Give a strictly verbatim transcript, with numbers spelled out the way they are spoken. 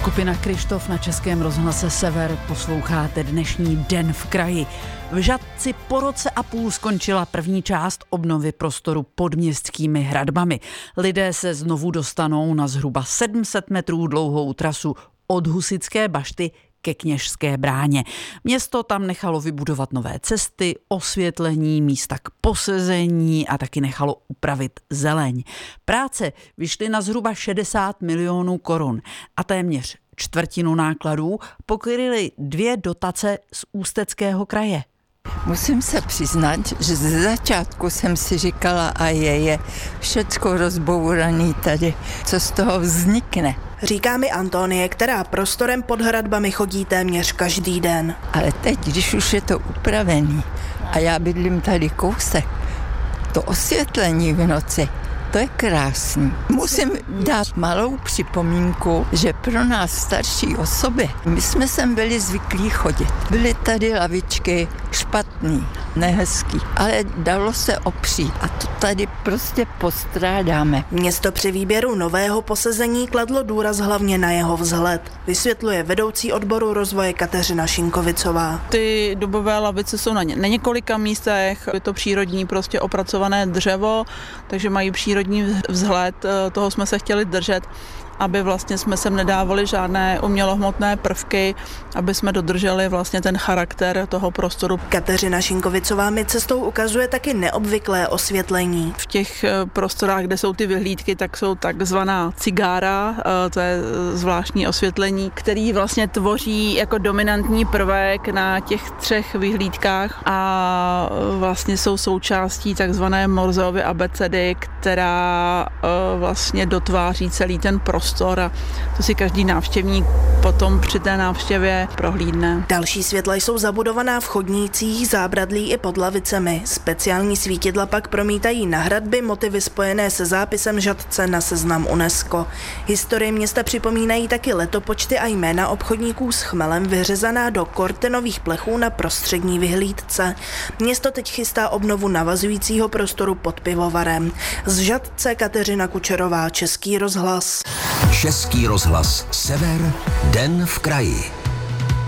Skupina Kryštof na Českém rozhlase Sever, posloucháte dnešní Den v kraji. V Žatci po roce a půl skončila první část obnovy prostoru pod městskými hradbami. Lidé se znovu dostanou na zhruba sedm set metrů dlouhou trasu od Husitské bašty ke Kněžské bráně. Město tam nechalo vybudovat nové cesty, osvětlení, místa k posezení a taky nechalo upravit zeleň. Práce vyšly na zhruba šedesát milionů korun a téměř čtvrtinu nákladů pokryly dvě dotace z Ústeckého kraje. Musím se přiznat, že ze začátku jsem si říkala, a je, je všecko rozbouraný tady, co z toho vznikne. Říká mi Antonie, která prostorem pod hradbami chodí téměř každý den. Ale teď, když už je to upravený a já bydlím tady kousek, to osvětlení v noci, to je krásný. Musím dát malou připomínku, že pro nás starší osoby, my jsme sem byli zvyklí chodit. Byly tady lavičky špatný, nehezký, ale dalo se opřít a to tady prostě postrádáme. Město při výběru nového posezení kladlo důraz hlavně na jeho vzhled, vysvětluje vedoucí odboru rozvoje Kateřina Šinkovicová. Ty dubové lavice jsou na, ně, na několika místech, je to přírodní, prostě opracované dřevo, takže mají přírodní vzhled, toho jsme se chtěli držet, aby vlastně jsme sem nedávali žádné umělohmotné prvky, aby jsme dodrželi vlastně ten charakter toho prostoru. Kateřina Šinkovicová mi cestou ukazuje taky neobvyklé osvětlení. V těch prostorách, kde jsou ty vyhlídky, tak jsou takzvaná cigára, to je zvláštní osvětlení, který vlastně tvoří jako dominantní prvek na těch třech vyhlídkách a vlastně jsou součástí takzvané Morseovy abecedy, která vlastně dotváří celý ten prostor. A to si každý návštěvník potom při té návštěvě prohlídne. Další světla jsou zabudovaná v chodnících, zábradlí i pod lavicemi. Speciální svítidla pak promítají na hradby motivy spojené se zápisem Žatce na seznam UNESCO. Historii města připomínají taky letopočty a jména obchodníků s chmelem vyřezaná do kortenových plechů na prostřední vyhlídce. Město teď chystá obnovu navazujícího prostoru pod pivovarem. Z Žatce Kateřina Kučerová, Český rozhlas. Český rozhlas Sever, Den v kraji.